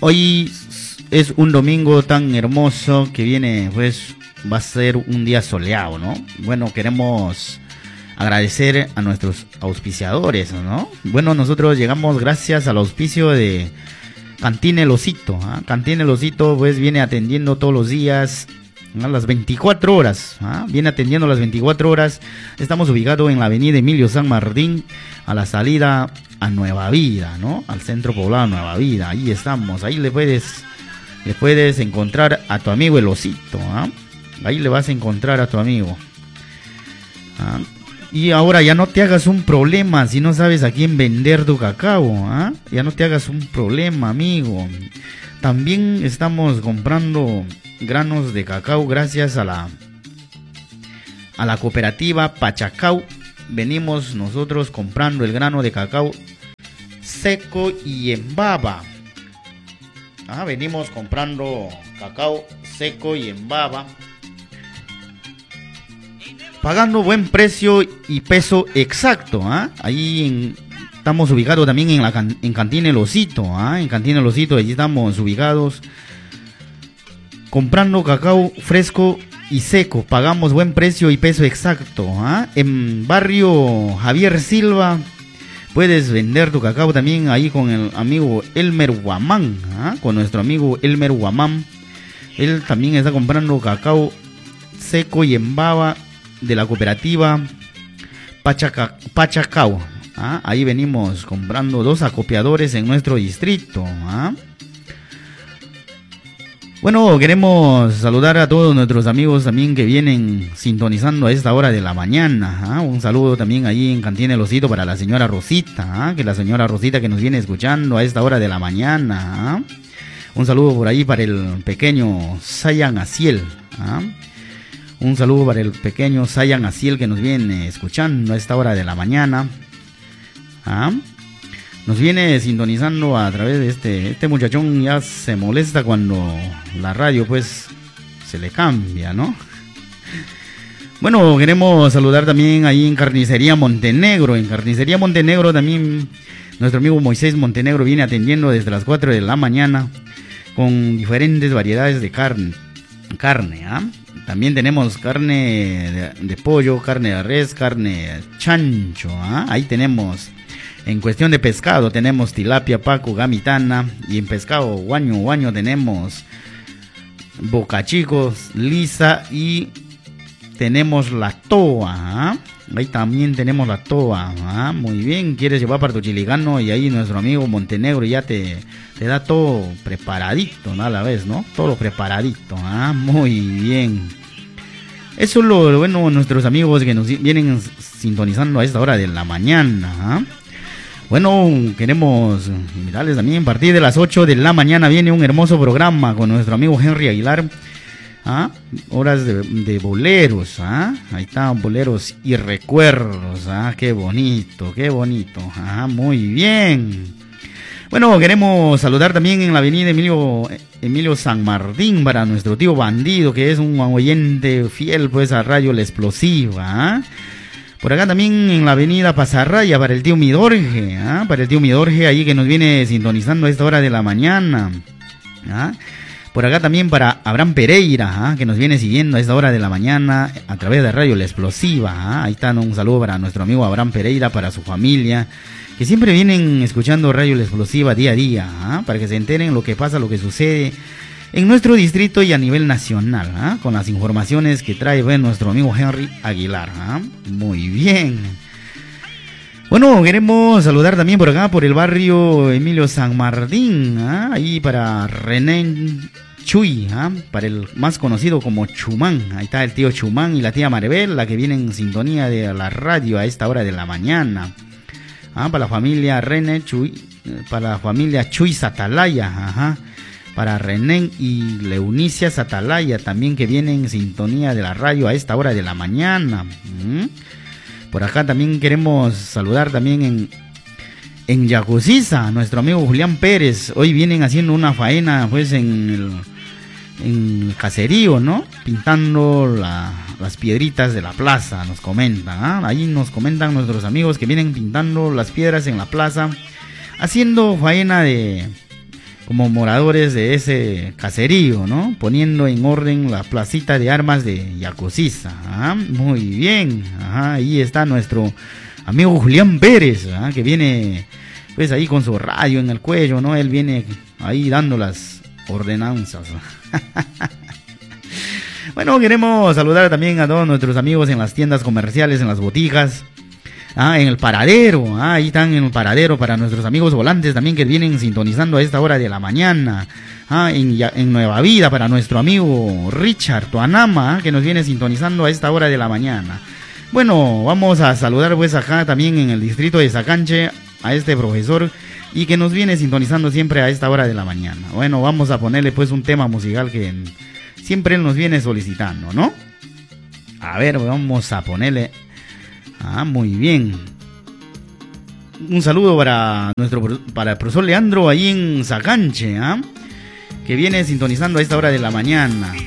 Hoy es un domingo tan hermoso que viene, pues va a ser un día soleado, ¿no? Bueno, queremos agradecer a nuestros auspiciadores, ¿no? Bueno, nosotros llegamos gracias al auspicio de Cantina El Osito, ¿eh? Cantina El Osito pues viene atendiendo todos los días a las 24 horas, ¿eh? Viene atendiendo las 24 horas. Estamos ubicados en la avenida Emilio San Martín, a la salida a Nueva Vida, ¿no? Al centro poblado Nueva Vida. Ahí estamos, ahí le puedes encontrar a tu amigo El Osito, ¿eh? Ahí le vas a encontrar a tu amigo, ¿eh? Y ahora ya no te hagas un problema si no sabes a quién vender tu cacao, ¿eh? Ya no te hagas un problema, amigo. También estamos comprando granos de cacao gracias a la cooperativa Pachacao. Venimos nosotros comprando el grano de cacao seco y en baba. Venimos comprando cacao seco y en baba, pagando buen precio y peso exacto, ¿eh? Ahí estamos ubicados también en Cantina El Osito, ¿eh? En Cantina El Osito, allí estamos ubicados comprando cacao fresco y seco. Pagamos buen precio y peso exacto, ¿eh? En barrio Javier Silva puedes vender tu cacao también ahí con el amigo Elmer Guamán, ¿eh? Con nuestro amigo Elmer Guamán. Él también está comprando cacao seco y en baba de la cooperativa Pachacao. Ahí venimos comprando 2 acopiadores en nuestro distrito. Bueno, queremos saludar a todos nuestros amigos también que vienen sintonizando a esta hora de la mañana. Un saludo también ahí en Cantina El Osito para la señora Rosita, que la señora Rosita que nos viene escuchando a esta hora de la mañana. Un saludo por ahí para el pequeño Sayan Aciel. Un saludo para el pequeño Sayan Aciel que nos viene escuchando a esta hora de la mañana. Nos viene sintonizando a través de este muchachón. Ya se molesta cuando la radio pues se le cambia, ¿no? Bueno, queremos saludar también ahí en Carnicería Montenegro. En Carnicería Montenegro también nuestro amigo Moisés Montenegro viene atendiendo desde las 4 de la mañana con diferentes variedades de carne. También tenemos carne de pollo, carne de res, carne de chancho. Ahí tenemos. En cuestión de pescado tenemos tilapia, pacu, gamitana. Y en pescado guaño tenemos bocachicos, lisa y tenemos la toa. Ahí también tenemos la toa. Muy bien, quieres llevar para tu chiligano y ahí nuestro amigo Montenegro ya te da todo preparadito, ¿no? A la vez, ¿no? Todo preparadito. Muy bien. Eso es lo bueno, nuestros amigos que nos vienen sintonizando a esta hora de la mañana. Bueno, queremos invitarles también, a partir de las 8 de la mañana viene un hermoso programa con nuestro amigo Henry Aguilar. Horas de boleros. Ahí están, boleros y recuerdos. Qué bonito. Muy bien. Bueno, queremos saludar también en la avenida Emilio San Martín para nuestro tío Bandido, que es un oyente fiel pues a Radio La Explosiva. Por acá también en la avenida Pasarraya para el tío Midorge, para el tío Midorge ahí que nos viene sintonizando a esta hora de la mañana. Por acá también para Abraham Pereira, que nos viene siguiendo a esta hora de la mañana a través de Radio La Explosiva. Ahí está un saludo para nuestro amigo Abraham Pereira, para su familia, que siempre vienen escuchando Radio La Explosiva día a día, para que se enteren lo que pasa, lo que sucede en nuestro distrito y a nivel nacional, con las informaciones que trae nuestro amigo Henry Aguilar. Muy bien. Bueno, queremos saludar también por acá, por el barrio Emilio San Martín, ahí para René Chuy, para el más conocido como Chumán. Ahí está el tío Chumán y la tía Maribel, la que viene en sintonía de la radio a esta hora de la mañana. Para la familia René Chuy, para la familia Chuy Satalaya, para René y Leunicia Satalaya, también que vienen en sintonía de la radio a esta hora de la mañana. Por acá también queremos saludar también en Yacuzisa, nuestro amigo Julián Pérez. Hoy vienen haciendo una faena pues en el caserío, ¿no? Pintando las piedritas de la plaza, nos comentan. Ahí nos comentan nuestros amigos que vienen pintando las piedras en la plaza, haciendo faena de como moradores de ese caserío, ¿no? Poniendo en orden la placita de armas de Yacosiza. Muy bien. Ajá, ahí está nuestro amigo Julián Pérez, que viene pues ahí con su radio en el cuello, ¿no? Él viene ahí dando las ordenanzas. Bueno, queremos saludar también a todos nuestros amigos en las tiendas comerciales, en las boticas, en el paradero, ahí están en el paradero para nuestros amigos volantes también que vienen sintonizando a esta hora de la mañana, en Nueva Vida para nuestro amigo Richard Tuanama, que nos viene sintonizando a esta hora de la mañana. Bueno, vamos a saludar pues acá también en el distrito de Sacanche a este profesor y que nos viene sintonizando siempre a esta hora de la mañana. Bueno, vamos a ponerle pues un tema musical que siempre él nos viene solicitando, ¿no? A ver, vamos a ponerle. Muy bien. Un saludo para el profesor Leandro ahí en Sacanche, que viene sintonizando a esta hora de la mañana.